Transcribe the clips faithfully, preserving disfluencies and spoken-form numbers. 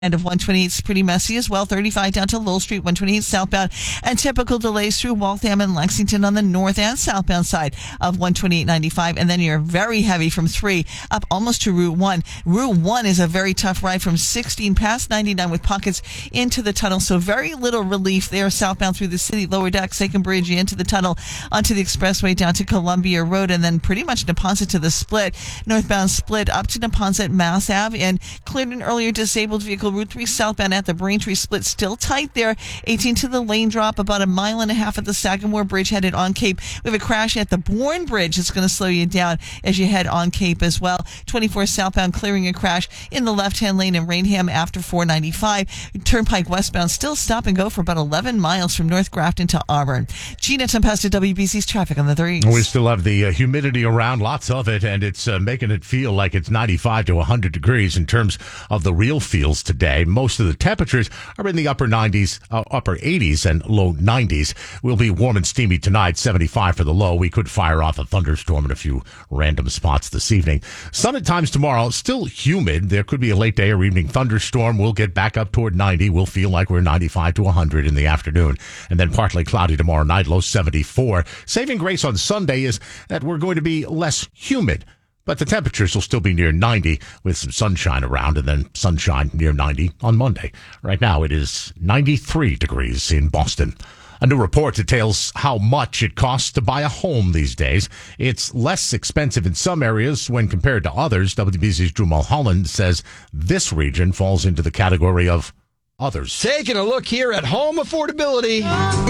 End of one twenty-eight is pretty messy as well. thirty-five down to Lowell Street, one twenty-eight southbound, and typical delays through Waltham and Lexington on the north and southbound side of one twenty-eight ninety-five. And then you're very heavy from three up almost to Route one. Route one is a very tough ride from sixteen past ninety-nine with pockets into the tunnel. So very little relief there southbound through the city, lower deck, Second Bridge, into the tunnel, onto the expressway down to Columbia Road, and then pretty much Neponset to the split. Northbound split up to Neponset, Mass Ave, and cleared an earlier disabled vehicle. Route three southbound at the Braintree split, still tight there. eighteen to the lane drop, about a mile and a half at the Sagamore Bridge headed on Cape. We have a crash at the Bourne Bridge that's going to slow you down as you head on Cape as well. twenty-four southbound clearing a crash in the left-hand lane in Rainham after four ninety-five. Turnpike westbound still stop and go for about eleven miles from North Grafton to Auburn. Gina Tempesta, W B C's traffic on the threes. We still have the uh, humidity around, lots of it, and it's uh, making it feel like it's ninety-five to one hundred degrees in terms of the real feels today. Most of the temperatures are in the upper nineties, uh, upper eighties and low nineties. We'll be warm and steamy tonight, seventy-five for the low. We could fire off a thunderstorm in a few random spots this evening. Sun at times tomorrow, still humid. There could be a late day or evening thunderstorm. We'll get back up toward ninety. We'll feel like we're ninety-five to one hundred in the afternoon. And then partly cloudy tomorrow night, low seventy-four. Saving grace on Sunday is that we're going to be less humid. But the temperatures will still be near ninety with some sunshine around, and then sunshine near ninety on Monday. Right now it is ninety-three degrees in Boston. A new report details how much it costs to buy a home these days. It's less expensive in some areas when compared to others. W B C's Drew Mulholland says this region falls into the category of others. Taking a look here at home affordability.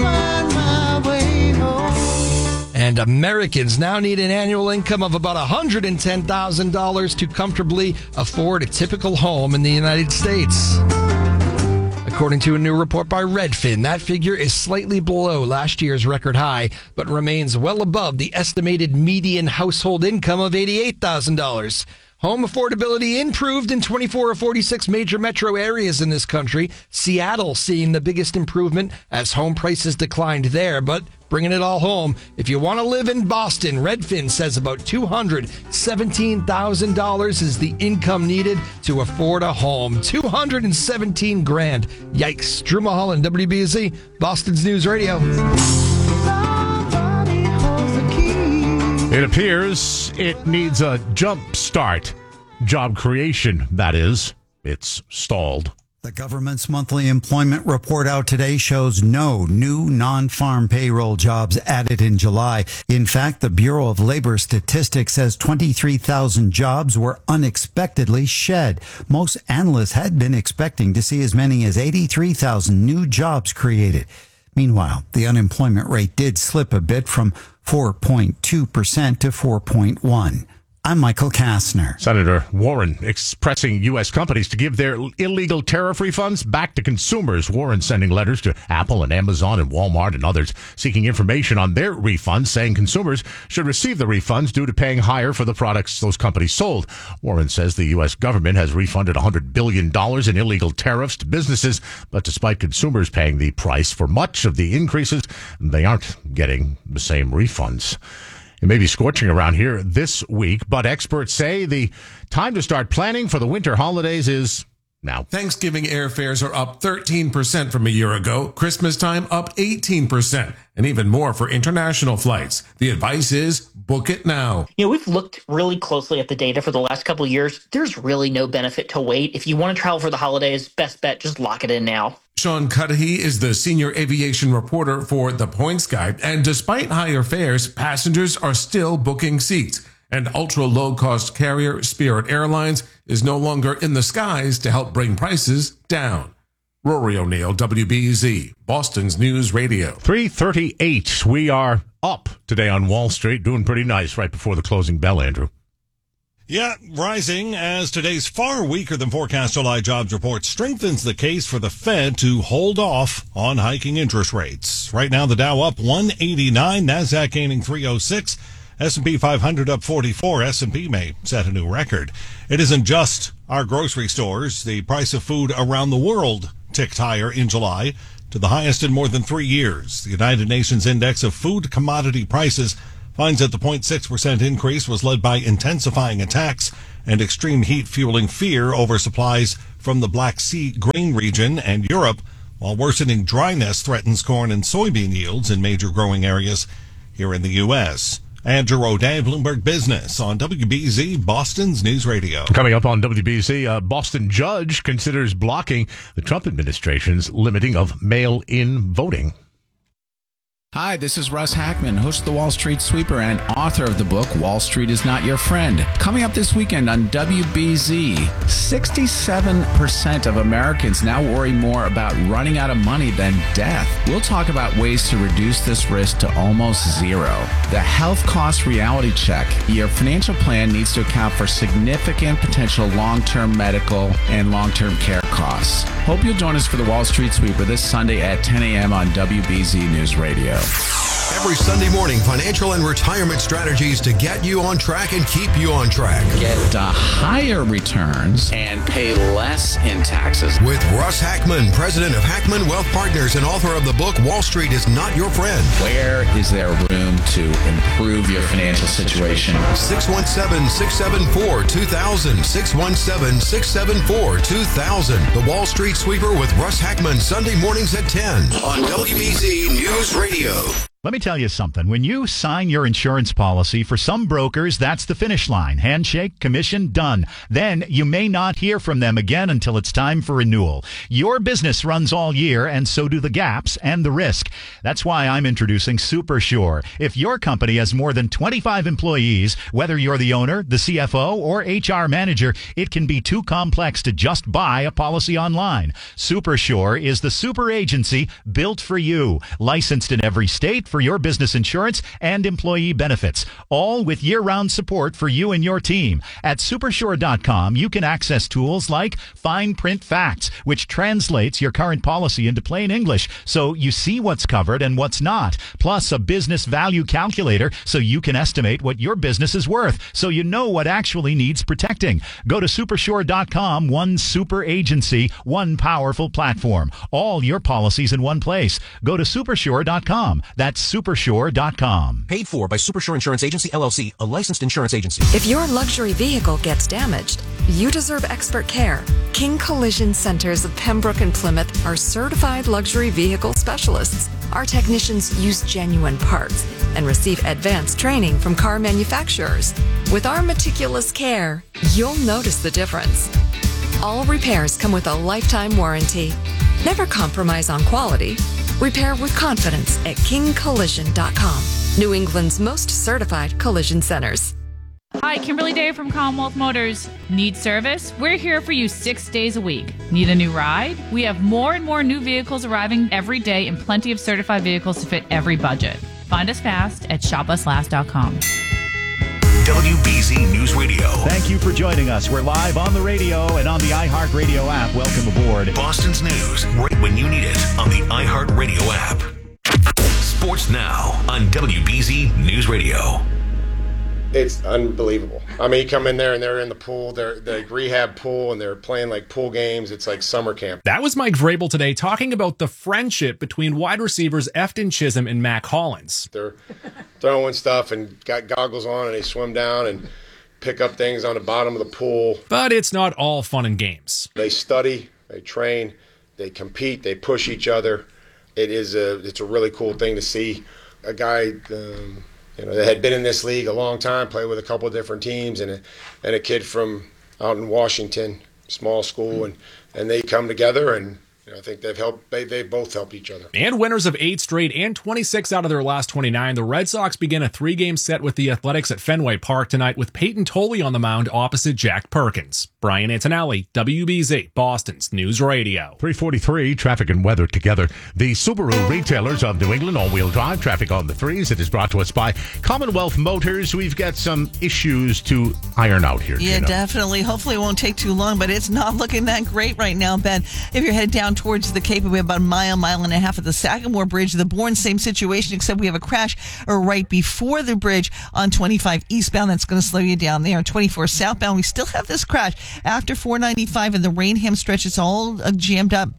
And Americans now need an annual income of about one hundred ten thousand dollars to comfortably afford a typical home in the United States. According to a new report by Redfin, that figure is slightly below last year's record high, but remains well above the estimated median household income of eighty-eight thousand dollars. Home affordability improved in twenty-four of forty-six major metro areas in this country. Seattle seeing the biggest improvement as home prices declined there, but bringing it all home. If you want to live in Boston, Redfin says about two hundred seventeen thousand dollars is the income needed to afford a home. two hundred seventeen grand. Yikes. Drew Mulholland, W B Z, Boston's News Radio. It appears it needs a jump start. Job creation, that is. It's stalled. The government's monthly employment report out today shows no new non-farm payroll jobs added in July. In fact, the Bureau of Labor Statistics says twenty-three thousand jobs were unexpectedly shed. Most analysts had been expecting to see as many as eighty-three thousand new jobs created. Meanwhile, the unemployment rate did slip a bit from four point two percent to four point one. I'm Michael Kastner. Senator Warren expressing U S companies to give their illegal tariff refunds back to consumers. Warren sending letters to Apple and Amazon and Walmart and others seeking information on their refunds, saying consumers should receive the refunds due to paying higher for the products those companies sold. Warren says the U S government has refunded one hundred billion dollars in illegal tariffs to businesses, but despite consumers paying the price for much of the increases, they aren't getting the same refunds. It may be scorching around here this week, but experts say the time to start planning for the winter holidays is now. Thanksgiving airfares are up thirteen percent from a year ago. Christmas time up eighteen percent, and even more for international flights. The advice is book it now. You know, we've looked really closely at the data for the last couple of years. There's really no benefit to wait. If you want to travel for the holidays, best bet, just lock it in now. Sean Cudahy is the senior aviation reporter for The Points Guy, and despite higher fares, passengers are still booking seats. And ultra-low-cost carrier Spirit Airlines is no longer in the skies to help bring prices down. Rory O'Neill, W B Z, Boston's News Radio. three thirty-eight. We are up today on Wall Street, doing pretty nice right before the closing bell, Andrew. Yeah, rising as today's far weaker than forecast July jobs report strengthens the case for the Fed to hold off on hiking interest rates. Right now, the Dow up one eighty-nine, NASDAQ gaining three oh six, S and P five hundred up forty-four. S and P may set a new record. It isn't just our grocery stores. The price of food around the world ticked higher in July to the highest in more than three years. The United Nations Index of Food Commodity Prices finds that the zero point six percent increase was led by intensifying attacks and extreme heat fueling fear over supplies from the Black Sea grain region and Europe, while worsening dryness threatens corn and soybean yields in major growing areas here in the U S. Andrew O'Day, Bloomberg Business on W B Z, Boston's News Radio. Coming up on W B Z, a Boston judge considers blocking the Trump administration's limiting of mail-in voting. Hi, this is Russ Hackman, host of the Wall Street Sweeper and author of the book, Wall Street is Not Your Friend. Coming up this weekend on W B Z, sixty-seven percent of Americans now worry more about running out of money than death. We'll talk about ways to reduce this risk to almost zero. The Health Cost Reality Check. Your financial plan needs to account for significant potential long-term medical and long-term care costs. Hope you'll join us for the Wall Street Sweeper this Sunday at ten a.m. on W B Z News Radio. Every Sunday morning, financial and retirement strategies to get you on track and keep you on track. Get uh, higher returns and pay less in taxes. With Russ Hackman, president of Hackman Wealth Partners and author of the book, Wall Street is Not Your Friend. Where is there room to improve your financial situation? six one seven, six seven four, two thousand. six one seven, six seven four, two thousand. The Wall Street Sweeper with Russ Hackman, Sunday mornings at ten on W B Z News Radio. Let me tell you something. When you sign your insurance policy, for some brokers, that's the finish line. Handshake, commission, done. Then you may not hear from them again until it's time for renewal. Your business runs all year, and so do the gaps and the risk. That's why I'm introducing SuperSure. If your company has more than twenty-five employees, whether you're the owner, the C F O, or H R manager, it can be too complex to just buy a policy online. SuperSure is the super agency built for you, licensed in every state for your business insurance and employee benefits, all with year-round support for you and your team. At supersure dot com, you can access tools like Fine Print Facts, which translates your current policy into plain English, so you see what's covered and what's not, plus a business value calculator so you can estimate what your business is worth, so you know what actually needs protecting. Go to supersure dot com, one super agency, one powerful platform. All your policies in one place. Go to supersure dot com. That's supersure dot com. Paid for by Supersure Insurance Agency, L L C, a licensed insurance agency. If your luxury vehicle gets damaged, you deserve expert care. King Collision Centers of Pembroke and Plymouth are certified luxury vehicle specialists. Our technicians use genuine parts and receive advanced training from car manufacturers. With our meticulous care, you'll notice the difference. All repairs come with a lifetime warranty. Never compromise on quality. Repair with confidence at king collision dot com, New England's most certified collision centers. Hi, Kimberly Day from Commonwealth Motors. Need service? We're here for you six days a week. Need a new ride? We have more and more new vehicles arriving every day and plenty of certified vehicles to fit every budget. Find us fast at shop us last dot com. W B Z News Radio. Thank you for joining us. We're live on the radio and on the iHeartRadio app. Welcome aboard. Boston's news, right when you need it, on the iHeartRadio app. Sports Now on W B Z News Radio. It's unbelievable. I mean, you come in there and they're in the pool, they're the rehab pool, and they're playing like pool games. It's like summer camp. That was Mike Vrabel today talking about the friendship between wide receivers Efton Chisholm and Mac Hollins. They're throwing stuff and got goggles on, and they swim down and pick up things on the bottom of the pool. But it's not all fun and games. They study, they train, they compete, they push each other. It is a it's a really cool thing to see. A guy. Um, You know, they had been in this league a long time, played with a couple of different teams, and a, and a kid from out in Washington, small school, and, and they come together, and you know, I think they've helped. They they both helped each other. And winners of eight straight and twenty-six out of their last twenty-nine, the Red Sox begin a three-game set with the Athletics at Fenway Park tonight with Peyton Tolley on the mound opposite Jack Perkins. Brian Antonelli, W B Z, Boston's News Radio. three forty-three, traffic and weather together. The Subaru retailers of New England, all-wheel drive traffic on the threes. It is brought to us by Commonwealth Motors. We've got some issues to iron out here. Yeah, Gina. definitely. Hopefully it won't take too long, but it's not looking that great right now, Ben. If you're headed down towards the Cape, we have about a mile, mile and a half of the Sagamore Bridge. The Bourne, same situation, except we have a crash right before the bridge on twenty-five eastbound. That's going to slow you down there. twenty-four southbound, we still have this crash after four ninety-five and the Rainham stretch. It's all uh, jammed up.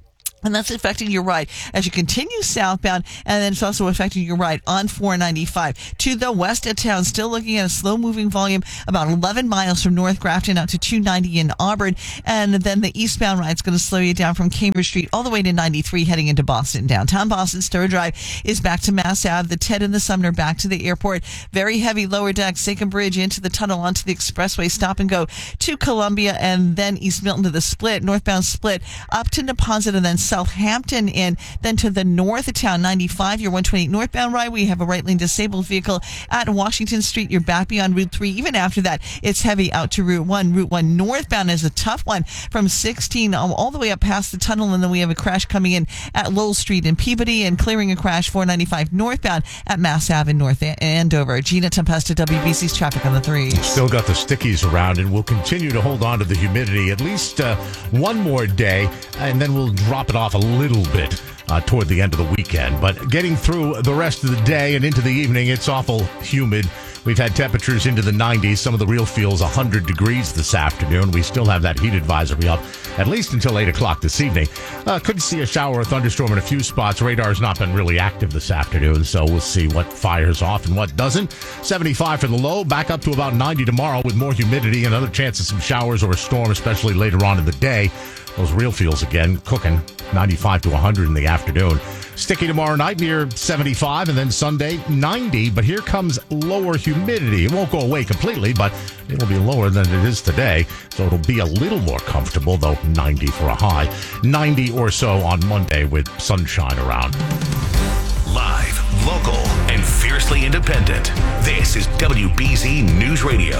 And that's affecting your ride as you continue southbound, and then it's also affecting your ride on four ninety-five. To the west of town, still looking at a slow-moving volume about eleven miles from North Grafton out to two ninety in Auburn. And then the eastbound ride's going to slow you down from Cambridge Street all the way to ninety-three heading into Boston. Downtown Boston, Stowe Drive is back to Mass Ave. The Ted and the Sumner back to the airport. Very heavy lower deck, Sachem Bridge into the tunnel onto the expressway. Stop and go to Columbia, and then East Milton to the Split, northbound Split, up to Neponset, and then Southampton in, then to the north of town, ninety-five, your one twenty-eight northbound ride. We have a right lane disabled vehicle at Washington Street. You're back beyond Route three. Even after that, it's heavy out to Route one. Route one northbound is a tough one from sixteen all the way up past the tunnel, and then we have a crash coming in at Lowell Street in Peabody, and clearing a crash four ninety-five northbound at Mass Ave in North Andover. Gina Tempesta, W B C's traffic on the three. Still got the stickies around, and we'll continue to hold on to the humidity at least uh, one more day, and then we'll drop it off a little bit uh, toward the end of the weekend. But getting through the rest of the day and into the evening, it's awful humid. We've had temperatures into the nineties. Some of the real feels one hundred degrees this afternoon. We still have that heat advisory up at least until eight o'clock this evening. Uh, could see a shower or thunderstorm in a few spots. Radar's not been really active this afternoon, so we'll see what fires off and what doesn't. seventy-five for the low, back up to about ninety tomorrow with more humidity and other chance of some showers or a storm, especially later on in the day. Those real feels again cooking, ninety-five to one hundred in the afternoon. Sticky tomorrow night near seventy-five, and then Sunday ninety. But here comes lower humidity. It won't go away completely, but it'll be lower than it is today. So it'll be a little more comfortable, though ninety for a high. ninety or so on Monday with sunshine around. Live, local, and fiercely independent. This is W B Z News Radio.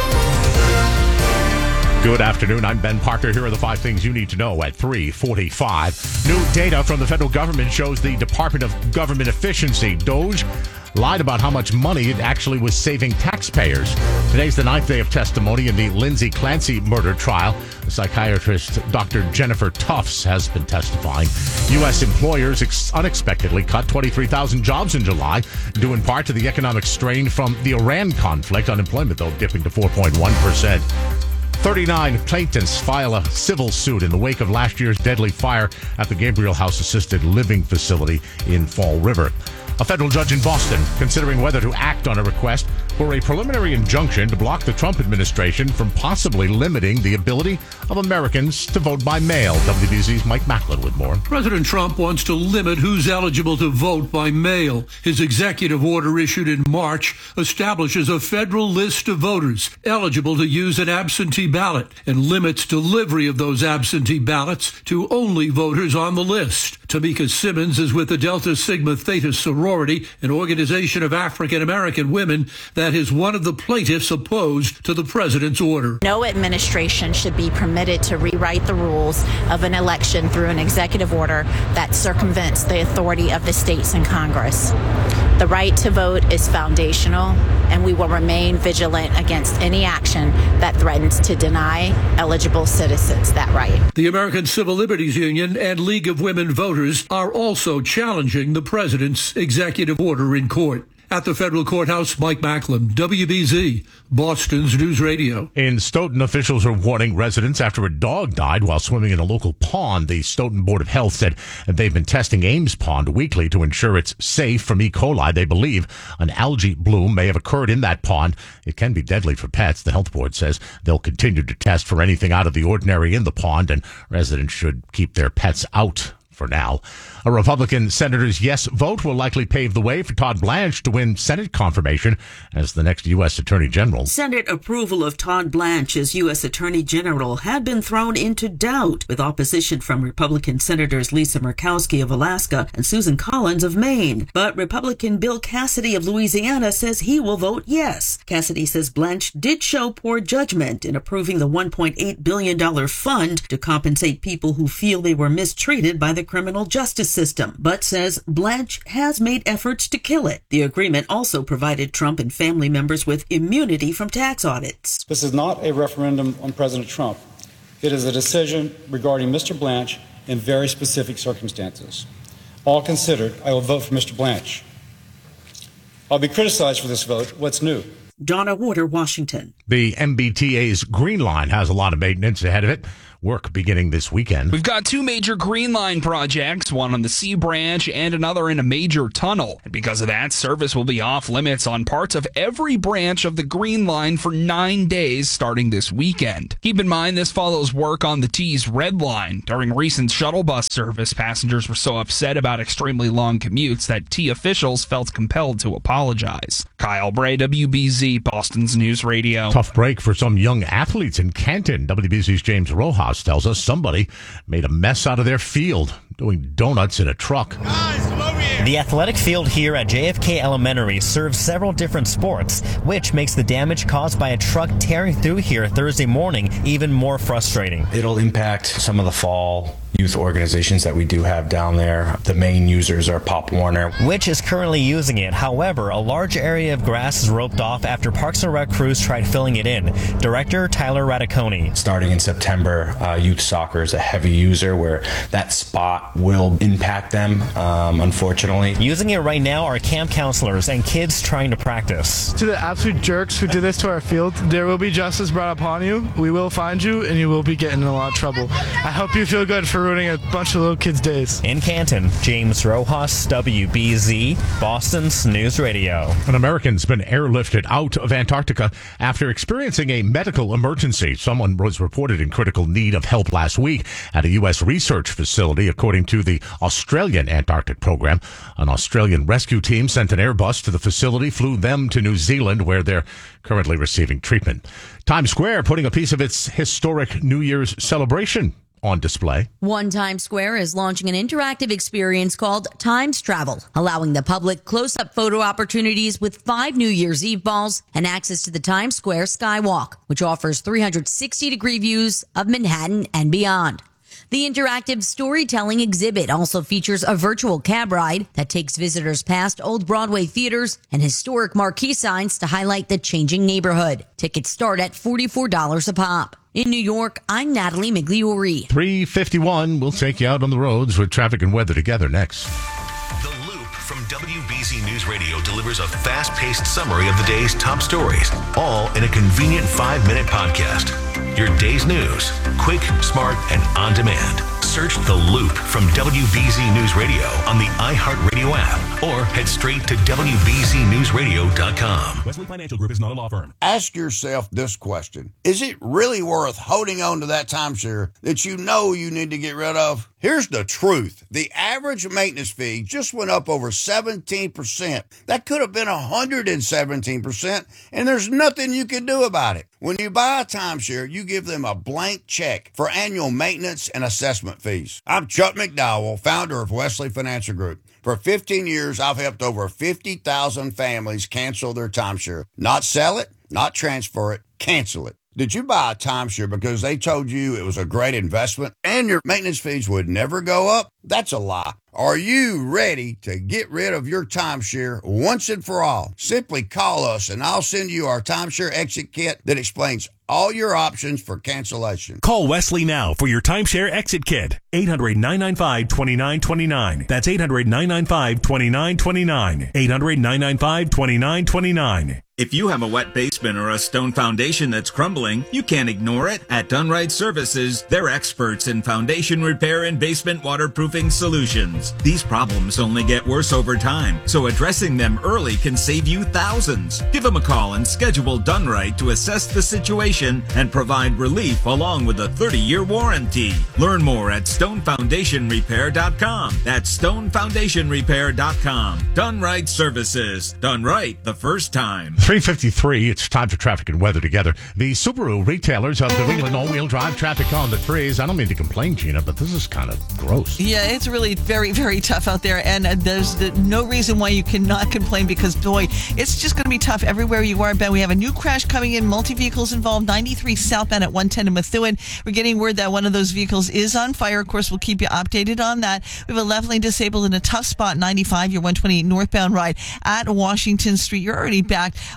Good afternoon. I'm Ben Parker. Here are the five things you need to know at three forty-five. New data from the federal government shows the Department of Government Efficiency, DOGE, lied about how much money it actually was saving taxpayers. Today's the ninth day of testimony in the Lindsay Clancy murder trial. The psychiatrist Doctor Jennifer Tufts has been testifying. U S employers ex- unexpectedly cut twenty-three thousand jobs in July, due in part to the economic strain from the Iran conflict. Unemployment, though, dipping to four point one percent. thirty-nine plaintiffs file a civil suit in the wake of last year's deadly fire at the Gabriel House Assisted Living Facility in Fall River. A federal judge in Boston considering whether to act on a request for a preliminary injunction to block the Trump administration from possibly limiting the ability of Americans to vote by mail. W B Z's Mike Macklin with more. President Trump wants to limit who's eligible to vote by mail. His executive order issued in March establishes a federal list of voters eligible to use an absentee ballot and limits delivery of those absentee ballots to only voters on the list. Tamika Simmons is with the Delta Sigma Theta sorority, an organization of African American women that is one of the plaintiffs opposed to the president's order. No administration should be permitted to rewrite the rules of an election through an executive order that circumvents the authority of the states and Congress. The right to vote is foundational, and we will remain vigilant against any action that threatens to deny eligible citizens that right. The American Civil Liberties Union and League of Women Voters are also challenging the president's executive order in court. At the federal courthouse, Mike Macklin, W B Z, Boston's News Radio. In Stoughton, officials are warning residents after a dog died while swimming in a local pond. The Stoughton Board of Health said they've been testing Ames Pond weekly to ensure it's safe from E. coli. They believe an algae bloom may have occurred in that pond. It can be deadly for pets. The health board says they'll continue to test for anything out of the ordinary in the pond, and residents should keep their pets out for now. A Republican senator's yes vote will likely pave the way for Todd Blanche to win Senate confirmation as the next U S Attorney General. Senate approval of Todd Blanche as U S Attorney General had been thrown into doubt, with opposition from Republican Senators Lisa Murkowski of Alaska and Susan Collins of Maine. But Republican Bill Cassidy of Louisiana says he will vote yes. Cassidy says Blanche did show poor judgment in approving the one point eight billion dollars fund to compensate people who feel they were mistreated by the criminal justice system, but says Blanche has made efforts to kill it. The agreement also provided Trump and family members with immunity from tax audits. This is not a referendum on President Trump. It is a decision regarding Mister Blanche in very specific circumstances. All considered, I will vote for Mister Blanche. I'll be criticized for this vote. What's new? Donna Warder, Washington. The M B T A's Green Line has a lot of maintenance ahead of it. work beginning this weekend. We've got two major Green Line projects, one on the C branch and another in a major tunnel. And because of that, service will be off limits on parts of every branch of the Green Line for nine days starting this weekend. Keep in mind, this follows work on the T's Red Line. During recent shuttle bus service, passengers were so upset about extremely long commutes that T officials felt compelled to apologize. Kyle Bray, W B Z, Boston's News Radio. Tough break for some young athletes in Canton. W B Z's James Rojas tells us somebody made a mess out of their field doing donuts in a truck. The athletic field here at J F K Elementary serves several different sports, which makes the damage caused by a truck tearing through here Thursday morning even more frustrating. It'll impact some of the fall youth organizations that we do have down there. The main users are Pop Warner, which is currently using it. However, a large area of grass is roped off after Parks and Rec crews tried filling it in. Director Tyler Radiconi. Starting in September, uh, youth soccer is a heavy user where that spot will impact them, um, unfortunately. Using it right now are camp counselors and kids trying to practice. To the absolute jerks who did this to our field, there will be justice brought upon you. We will find you, and you will be getting in a lot of trouble. I hope you feel good for ruining a bunch of little kids' days. In Canton, James Rojas, W B Z, Boston's News Radio. An American's been airlifted out of Antarctica after experiencing a medical emergency. Someone was reported in critical need of help last week at a U S research facility, according to the Australian Antarctic Program. An Australian rescue team sent an Airbus to the facility, flew them to New Zealand, where they're currently receiving treatment. Times Square putting a piece of its historic New Year's celebration on display. One Times Square is launching an interactive experience called Times Travel, allowing the public close-up photo opportunities with five New Year's Eve balls and access to the Times Square Skywalk, which offers three hundred sixty degree views of Manhattan and beyond. The interactive storytelling exhibit also features a virtual cab ride that takes visitors past old Broadway theaters and historic marquee signs to highlight the changing neighborhood. Tickets start at forty-four dollars a pop. In New York, I'm Natalie Migliori. three fifty-one, we'll take you out on the roads with traffic and weather together next. The Loop from W B Z News Radio delivers a fast-paced summary of the day's top stories, all in a convenient five-minute podcast. Your day's news, quick, smart, and on demand. Search The Loop from W B Z News Radio on the iHeartRadio app or head straight to W B Z news radio dot com. Wesley Financial Group is not a law firm. Ask yourself this question. Is it really worth holding on to that timeshare that you know you need to get rid of? Here's the truth. The average maintenance fee just went up over seventeen percent. That could have been one hundred seventeen percent, and there's nothing you can do about it. When you buy a timeshare, you give them a blank check for annual maintenance and assessment fees. I'm Chuck McDowell, founder of Wesley Financial Group. For fifteen years, I've helped over fifty thousand families cancel their timeshare. Not sell it, not transfer it, cancel it. Did you buy a timeshare because they told you it was a great investment and your maintenance fees would never go up? That's a lie. Are you ready to get rid of your timeshare once and for all? Simply call us and I'll send you our timeshare exit kit that explains all your options for cancellation. Call Wesley now for your timeshare exit kit. eight hundred, nine nine five, two nine two nine. That's eight hundred, nine nine five, two nine two nine. eight hundred, nine nine five, two nine two nine. If you have a wet basement or a stone foundation that's crumbling, you can't ignore it. At Dunright Services, they're experts in foundation repair and basement waterproofing solutions. These problems only get worse over time, so addressing them early can save you thousands. Give them a call and schedule Dunright to assess the situation and provide relief along with a thirty-year warranty. Learn more at stone foundation repair dot com. That's stone foundation repair dot com. Dunright Services. Done right the first time. three fifty-three, it's time for traffic and weather together. The Subaru retailers of New England all-wheel drive traffic on the threes. I don't mean to complain, Gina, but this is kind of gross. Yeah, it's really very, very tough out there, and uh, there's the, no reason why you cannot complain because, boy, it's just going to be tough everywhere you are, Ben. We have a new crash coming in, multi-vehicles involved, ninety-three southbound at one ten in Methuen. We're getting word that one of those vehicles is on fire. Of course, we'll keep you updated on that. We have a left lane disabled in a tough spot, ninety-five, your one twenty-eight northbound ride at Washington Street. You're already backed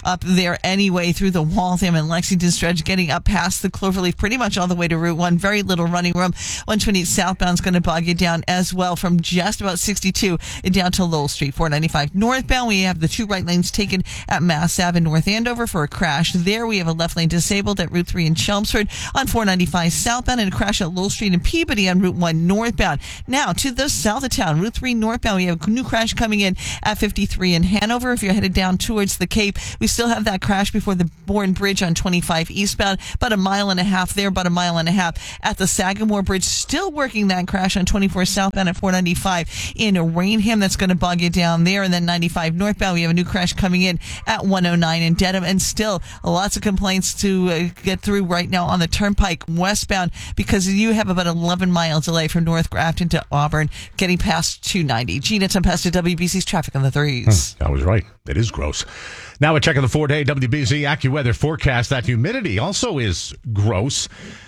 up there anyway through the Waltham and Lexington stretch, getting up past the Cloverleaf pretty much all the way to Route one. Very little running room. one twenty-eight southbound is going to bog you down as well from just about sixty-two down to Lowell Street. four ninety-five northbound, we have the two right lanes taken at Mass Ave in North Andover for a crash. There we have a left lane disabled at Route three in Chelmsford on four ninety-five southbound, and a crash at Lowell Street in Peabody on Route one northbound. Now to the south of town, Route three northbound, we have a new crash coming in at fifty-three in Hanover. If you're headed down towards the Cape, we still have that crash before the Bourne Bridge on twenty-five eastbound, about a mile and a half there, about a mile and a half at the Sagamore Bridge. Still working that crash on twenty-four southbound at four ninety-five in Rainham. That's going to bog you down there. And then ninety-five northbound, we have a new crash coming in at one oh nine in Dedham. And still lots of complaints to uh, get through right now on the Turnpike westbound because you have about eleven mile delay from North Grafton to Auburn getting past two ninety. Gina Tempesta, W B C's traffic on the threes. Hmm, I was right. It is gross. Now we're checking the four-day W B C AccuWeather forecast. That humidity also is gross.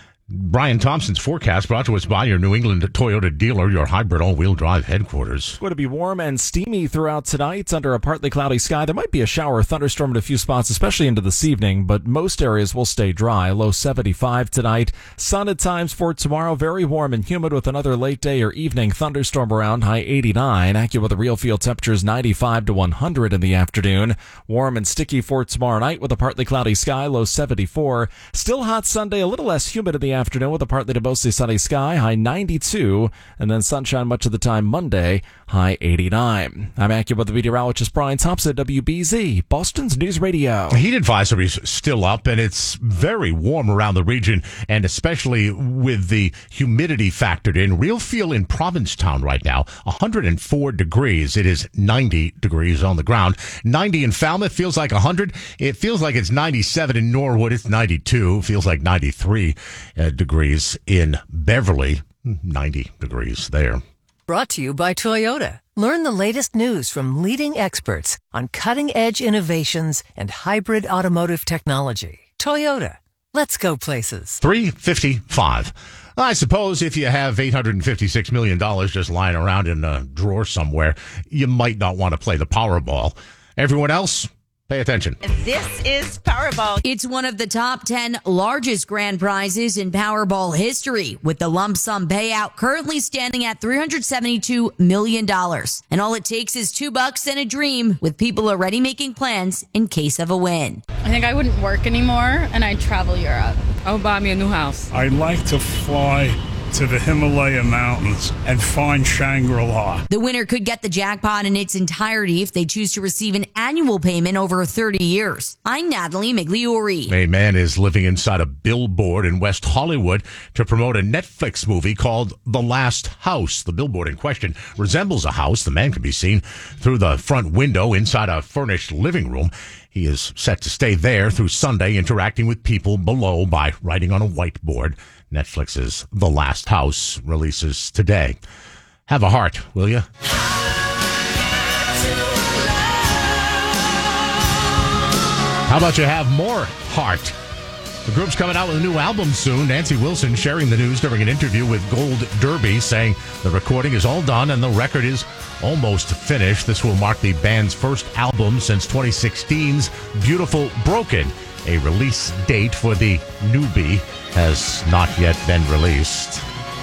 Brian Thompson's forecast brought to us by your New England Toyota dealer, your hybrid all-wheel drive headquarters. It's going to be warm and steamy throughout tonight under a partly cloudy sky. There might be a shower or thunderstorm in a few spots, especially into this evening, but most areas will stay dry. Low seventy-five tonight. Sun at times for tomorrow. Very warm and humid with another late day or evening thunderstorm around. High eighty-nine. AccuWeather real field temperatures ninety-five to one hundred in the afternoon. Warm and sticky for tomorrow night with a partly cloudy sky. Low seventy-four. Still hot Sunday. A little less humid in the afternoon with a partly to mostly sunny sky, high ninety-two, and then sunshine much of the time Monday, high eighty-nine. I'm AccuWeather meteorologist Brian Thompson, W B Z, Boston's News Radio. Heat advisory's still up, and it's very warm around the region, and especially with the humidity factored in. Real feel in Provincetown right now, one hundred four degrees. It is ninety degrees on the ground. ninety in Falmouth feels like one hundred. It feels like it's ninety-seven in Norwood. It's ninety-two. Feels like ninety-three uh, degrees in Beverly. ninety degrees there. Brought to you by Toyota. Learn the latest news from leading experts on cutting-edge innovations and hybrid automotive technology. Toyota. Let's go places. three fifty-five. I suppose if you have eight hundred fifty-six million dollars just lying around in a drawer somewhere, you might not want to play the Powerball. Everyone else, pay attention. This is Powerball. It's one of the top ten largest grand prizes in Powerball history, with the lump sum payout currently standing at three hundred seventy-two million dollars. And all it takes is two bucks and a dream, with people already making plans in case of a win. I think I wouldn't work anymore, and I'd travel Europe. I would buy me a new house. I'd like to fly to the Himalaya Mountains and find Shangri-La. The winner could get the jackpot in its entirety if they choose to receive an annual payment over thirty years. I'm Natalie Migliori. A man is living inside a billboard in West Hollywood to promote a Netflix movie called The Last House. The billboard in question resembles a house. The man can be seen through the front window inside a furnished living room. He is set to stay there through Sunday, interacting with people below by writing on a whiteboard. Netflix's The Last House releases today. Have a heart, will you? How about you have more heart? The group's coming out with a new album soon. Nancy Wilson sharing the news during an interview with Gold Derby, saying the recording is all done and the record is almost finished. This will mark the band's first album since twenty sixteen's Beautiful Broken. A release date for the newbie has not yet been released.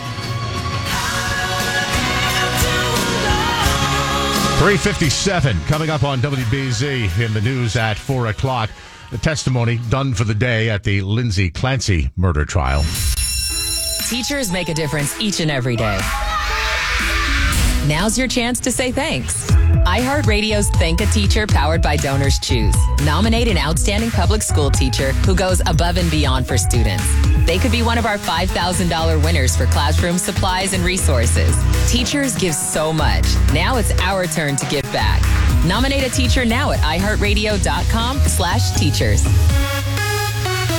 three fifty-seven coming up on W B Z in the news at four o'clock. The testimony done for the day at the Lindsay Clancy murder trial. Teachers make a difference each and every day. Now's your chance to say thanks. iHeartRadio's Thank a Teacher, powered by Donors Choose. Nominate an outstanding public school teacher who goes above and beyond for students. They could be one of our five thousand dollars winners for classroom supplies and resources. Teachers give so much. Now it's our turn to give back. Nominate a teacher now at iHeartRadio.com slash teachers.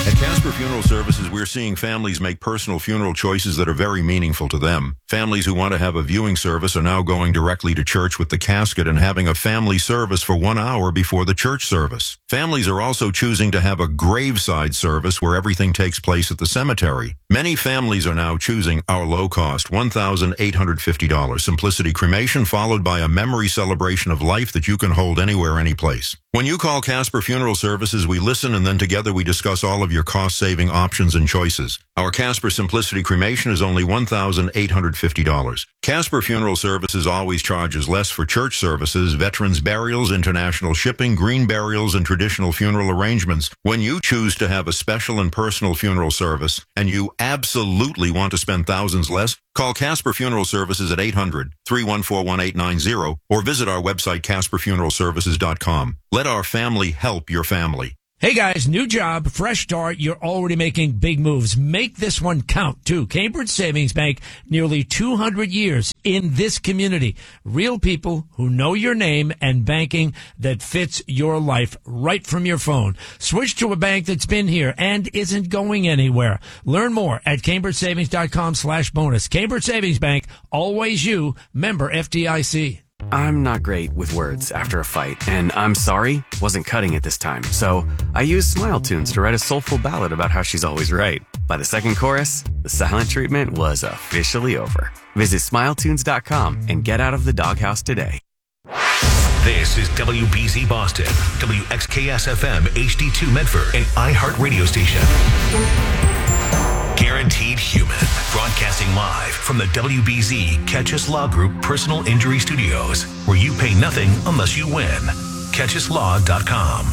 At Casper Funeral Services, we're seeing families make personal funeral choices that are very meaningful to them. Families who want to have a viewing service are now going directly to church with the casket and having a family service for one hour before the church service. Families are also choosing to have a graveside service where everything takes place at the cemetery. Many families are now choosing our low-cost one thousand eight hundred fifty dollars Simplicity Cremation, followed by a memory celebration of life that you can hold anywhere, anyplace. When you call Casper Funeral Services, we listen and then together we discuss all of your cost-saving options and choices. Our Casper Simplicity Cremation is only one thousand eight hundred fifty dollars. Casper Funeral Services always charges less for church services, veterans burials, international shipping, green burials, and traditional funeral arrangements. When you choose to have a special and personal funeral service, and you absolutely want to spend thousands less, call Casper Funeral Services at eight hundred, three one four, one eight nine zero or visit our website casper funeral services dot com. Let our family help your family. Hey guys, new job, fresh start. You're already making big moves. Make this one count too. Cambridge Savings Bank, nearly two hundred years in this community. Real people who know your name and banking that fits your life right from your phone. Switch to a bank that's been here and isn't going anywhere. Learn more at cambridge savings dot com slash bonus. Cambridge Savings Bank, always you, member F D I C. I'm not great with words after a fight, and I'm sorry wasn't cutting it this time. So I used Smile Tunes to write a soulful ballad about how she's always right. By the second chorus, the silent treatment was officially over. Visit smile tunes dot com and get out of the doghouse today. This is W B Z Boston, W X K S F M H D two Medford, an iHeart radio station. Guaranteed Human, broadcasting live from the W B Z Catch Us Law Group Personal Injury Studios, where you pay nothing unless you win. catch us law dot com.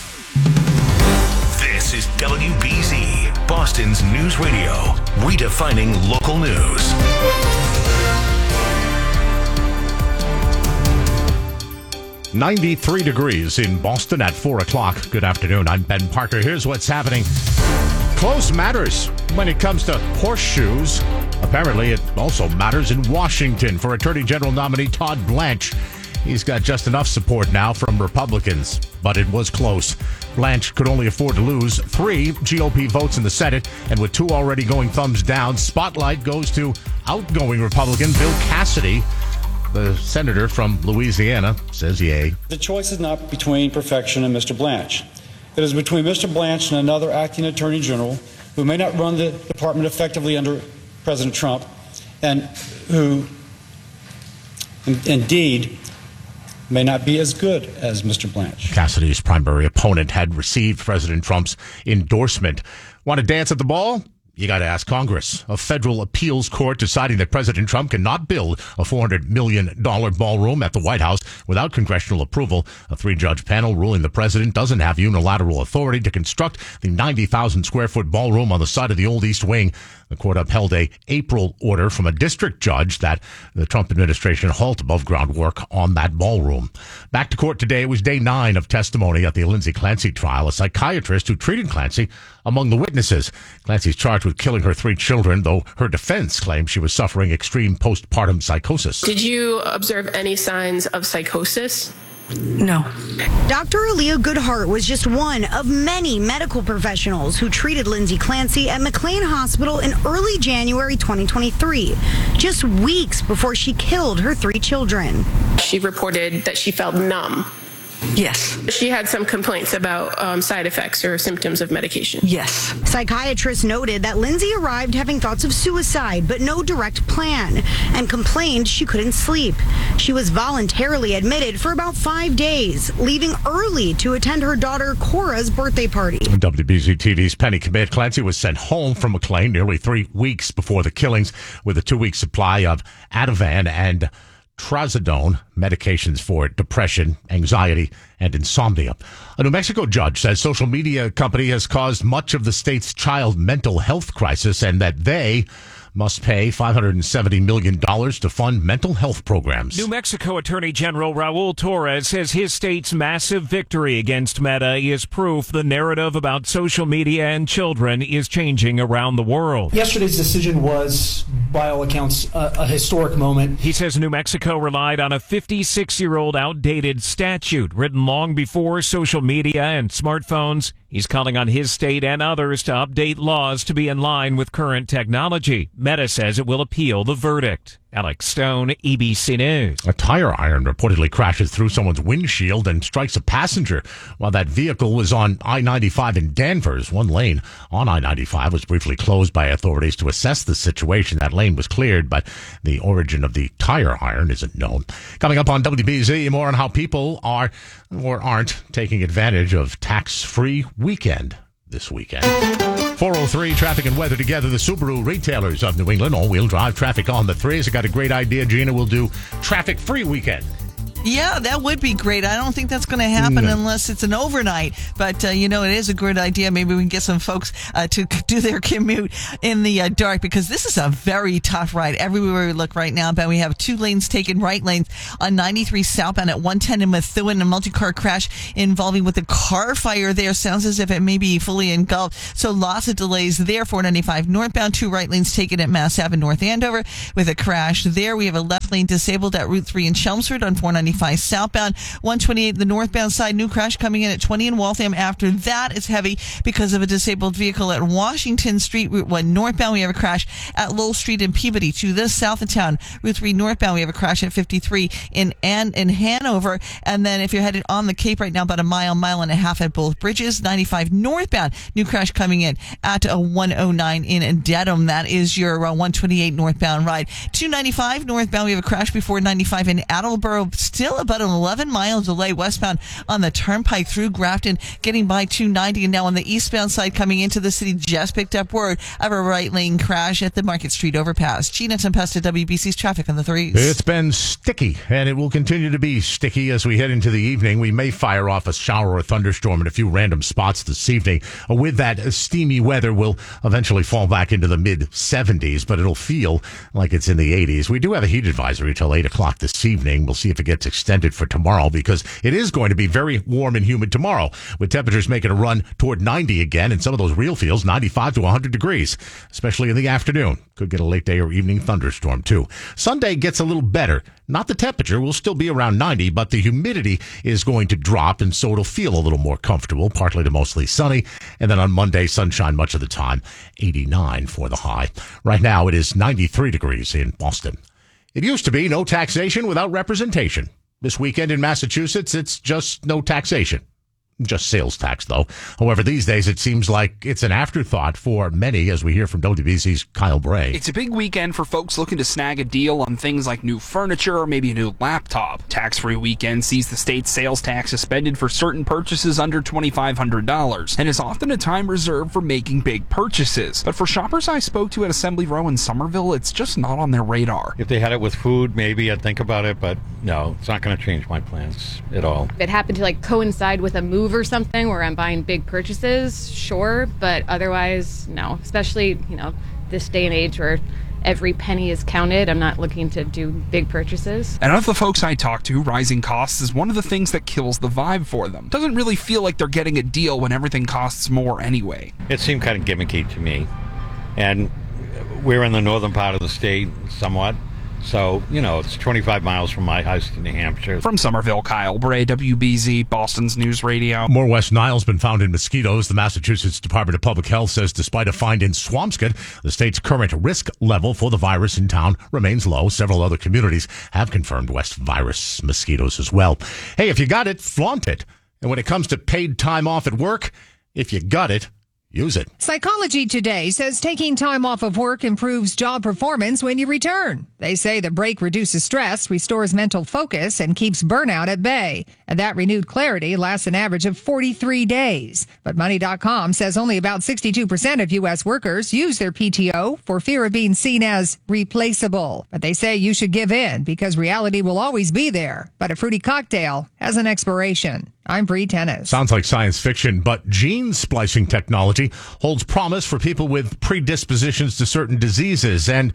This is W B Z, Boston's news radio, redefining local news. ninety-three degrees in Boston at four o'clock. Good afternoon. I'm Ben Parker. Here's what's happening. Close matters when it comes to horseshoes. Apparently, it also matters in Washington for Attorney General nominee Todd Blanche. He's got just enough support now from Republicans, but it was close. Blanche could only afford to lose three G O P votes in the Senate, and with two already going thumbs down, spotlight goes to outgoing Republican Bill Cassidy. The senator from Louisiana says yay. The choice is not between perfection and Mister Blanche. It is between Mister Blanche and another acting attorney general who may not run the department effectively under President Trump and who in- indeed may not be as good as Mister Blanche. Cassidy's primary opponent had received President Trump's endorsement. Want to dance at the ball? You got to ask Congress. A federal appeals court deciding that President Trump cannot build a four hundred million dollars ballroom at the White House without congressional approval. A three-judge panel ruling the president doesn't have unilateral authority to construct the ninety thousand square foot ballroom on the side of the old East Wing. The court upheld a April order from a district judge that the Trump administration halt above ground work on that ballroom. Back to court today. It was day nine of testimony at the Lindsay Clancy trial. A psychiatrist who treated Clancy among the witnesses. Clancy's charged with killing her three children, though her defense claims she was suffering extreme postpartum psychosis. Did you observe any signs of psychosis? No. Doctor Aaliyah Goodhart was just one of many medical professionals who treated Lindsay Clancy at McLean Hospital in early January twenty twenty-three, just weeks before she killed her three children. She reported that she felt numb. Yes. She had some complaints about um, side effects or symptoms of medication. Yes. Psychiatrists noted that Lindsay arrived having thoughts of suicide, but no direct plan, and complained she couldn't sleep. She was voluntarily admitted for about five days, leaving early to attend her daughter Cora's birthday party. W B Z T V's Penny Commit. Clancy was sent home from McLean nearly three weeks before the killings with a two-week supply of Ativan and Trazodone, medications for depression, anxiety, and insomnia. A New Mexico judge says social media company has caused much of the state's child mental health crisis and that they must pay five hundred seventy million dollars to fund mental health programs. New Mexico Attorney General Raul Torres says his state's massive victory against Meta is proof the narrative about social media and children is changing around the world. Yesterday's decision was, by all accounts, a, a historic moment. He says New Mexico relied on a fifty-six-year-old outdated statute written long before social media and smartphones He's calling on his state and others to update laws to be in line with current technology. Meta says it will appeal the verdict. Alex Stone, E B C News. A tire iron reportedly crashes through someone's windshield and strikes a passenger while that vehicle was on I ninety-five in Danvers. One lane on I ninety-five was briefly closed by authorities to assess the situation. That lane was cleared, but the origin of the tire iron isn't known. Coming up on W B Z, more on how people are or aren't taking advantage of tax-free weekend this weekend. four oh three traffic and weather together. The Subaru retailers of New England, all-wheel drive traffic on the threes. I got a great idea, Gina. We'll do traffic-free weekend. Yeah, that would be great. I don't think that's going to happen No. unless it's an overnight. But, uh, you know, it is a good idea. Maybe we can get some folks uh, to do their commute in the uh, dark, because this is a very tough ride. Everywhere we look right now, but we have two lanes taken right lanes on ninety-three southbound at one ten in Methuen. A multi-car crash involving with a car fire there. Sounds as if it may be fully engulfed. So lots of delays there. four ninety-five northbound, two right lanes taken at Mass Ave in North Andover with a crash there. We have a left lane disabled at Route three in Chelmsford on four ninety-five southbound. one twenty-eight the northbound side, new crash coming in at twenty in Waltham. After that, it's heavy because of a disabled vehicle at Washington Street. Route one northbound, we have a crash at Lowell Street in Peabody. To the south of town, Route three northbound, we have a crash at fifty-three in and in Hanover. And then if you're headed on the Cape right now, about a mile, mile and a half at both bridges. ninety-five northbound, new crash coming in at a one oh nine in Dedham. That is your uh, one twenty-eight northbound ride. two ninety-five northbound, we have a crash before ninety-five in Attleboro. Still about an eleven mile delay westbound on the turnpike through Grafton, getting by two ninety. And now on the eastbound side coming into the city, just picked up word of a right lane crash at the Market Street overpass. Gina Tempesta, W B C's traffic on the threes. It's been sticky, and it will continue to be sticky as we head into the evening. We may fire off a shower or thunderstorm in a few random spots this evening. With that, steamy weather will eventually fall back into the mid seventies, but it'll feel like it's in the eighties. We do have a heat advisory till eight o'clock this evening. We'll see if it gets extended for tomorrow, because it is going to be very warm and humid tomorrow, with temperatures making a run toward ninety again, and some of those real feels ninety-five to one hundred degrees, especially in the afternoon. Could get a late day or evening thunderstorm too. Sunday gets a little better. Not the temperature will still be around ninety, but the humidity is going to drop, and so it'll feel a little more comfortable, partly to mostly sunny. And then on Monday, sunshine much of the time, eighty-nine for the high. Right now it is ninety-three degrees in Boston. It used to be no taxation without representation. This weekend in Massachusetts, it's just no taxation. Just sales tax, though. However, these days it seems like it's an afterthought for many, as we hear from W B C's Kyle Bray. It's a big weekend for folks looking to snag a deal on things like new furniture or maybe a new laptop. Tax-free weekend sees the state's sales tax suspended for certain purchases under twenty-five hundred dollars and is often a time reserved for making big purchases. But for shoppers I spoke to at Assembly Row in Somerville, it's just not on their radar. If they had it with food, maybe I'd think about it, but no, it's not going to change my plans at all. If it happened to like coincide with a move or something where I'm buying big purchases, sure, but otherwise, no. Especially, you know, this day and age where every penny is counted. I'm not looking to do big purchases. And of the folks I talk to, rising costs is one of the things that kills the vibe for them. Doesn't really feel like they're getting a deal when everything costs more anyway. It seemed kind of gimmicky to me. And we're in the northern part of the state somewhat. So, you know, it's twenty-five miles from my house to New Hampshire. From Somerville, Kyle Bray, W B Z, Boston's News Radio. More West Nile's been found in mosquitoes. The Massachusetts Department of Public Health says despite a find in Swampscott, the state's current risk level for the virus in town remains low. Several other communities have confirmed West virus mosquitoes as well. Hey, if you got it, flaunt it. And when it comes to paid time off at work, if you got it, use it. Psychology Today says taking time off of work improves job performance when you return. They say the break reduces stress, restores mental focus, and keeps burnout at bay. And that renewed clarity lasts an average of forty-three days. But Money dot com says only about sixty-two percent of U S workers use their P T O for fear of being seen as replaceable. But they say you should give in because reality will always be there. But a fruity cocktail has an expiration. I'm Bree Tennis. Sounds like science fiction, but gene splicing technology holds promise for people with predispositions to certain diseases. And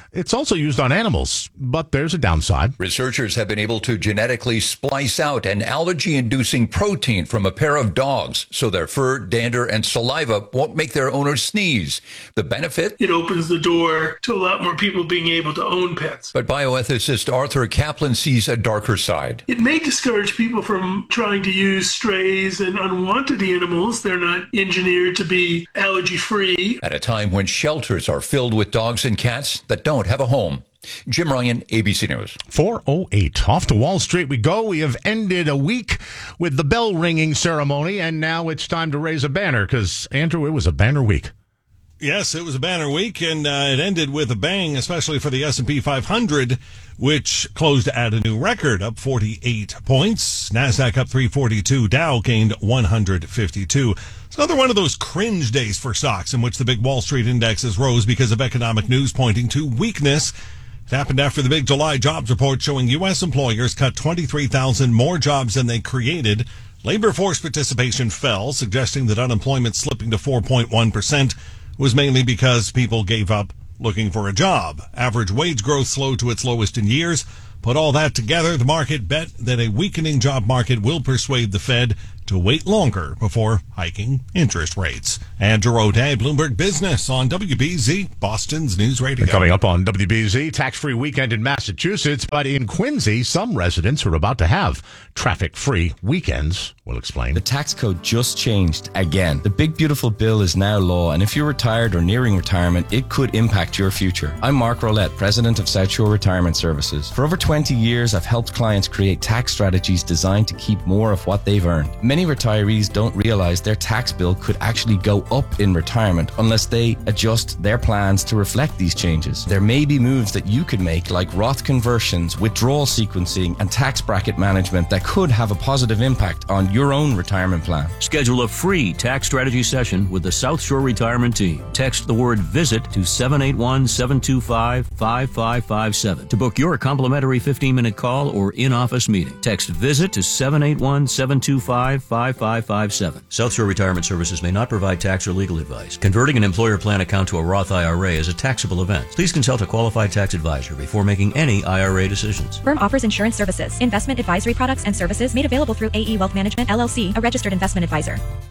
It's also used on animals, but there's a downside. Researchers have been able to genetically splice out an allergy-inducing protein from a pair of dogs so their fur, dander, and saliva won't make their owners sneeze. The benefit? It opens the door to a lot more people being able to own pets. But bioethicist Arthur Kaplan sees a darker side. It may discourage people from trying to use strays and unwanted animals. They're not engineered to be allergy-free. At a time when shelters are filled with dogs and cats that don't have a home. Jim Ryan, A B C News. four oh eight. Off to Wall Street we go. We have ended a week with the bell ringing ceremony, and now it's time to raise a banner because, Andrew, it was a banner week. Yes, it was a banner week, and uh, it ended with a bang, especially for the S and P five hundred, which closed at a new record, up forty-eight points. NASDAQ up three forty-two. Dow gained one hundred fifty-two. It's another one of those cringe days for stocks in which the big Wall Street indexes rose because of economic news pointing to weakness. It happened after the big July jobs report showing U S employers cut twenty-three thousand more jobs than they created. Labor force participation fell, suggesting that unemployment slipping to four point one percent was mainly because people gave up looking for a job. Average wage growth slowed to its lowest in years. Put all that together, the market bet that a weakening job market will persuade the Fed to wait longer before hiking interest rates. Andrew O'Day, Bloomberg Business on W B Z, Boston's News Radio. Coming up on W B Z, tax-free weekend in Massachusetts, but in Quincy, some residents are about to have traffic-free weekends. We'll explain. The tax code just changed again. The big beautiful bill is now law, and if you're retired or nearing retirement, it could impact your future. I'm Mark Rolette, president of South Shore Retirement Services. For over twenty years, I've helped clients create tax strategies designed to keep more of what they've earned. Many retirees don't realize their tax bill could actually go up in retirement unless they adjust their plans to reflect these changes. There may be moves that you could make, like Roth conversions, withdrawal sequencing, and tax bracket management that could have a positive impact on your own retirement plan. Schedule a free tax strategy session with the South Shore Retirement Team. Text the word VISIT to seven eight one, seven two five, five five five seven to book your complimentary fifteen-minute call or in-office meeting. Text VISIT to seven eight one, seven two five, five five five seven. South Shore Retirement Services may not provide tax or legal advice. Converting an employer plan account to a Roth I R A is a taxable event. Please consult a qualified tax advisor before making any I R A decisions. Firm offers insurance services, investment advisory products and services made available through A E Wealth Management, L L C, a registered investment advisor.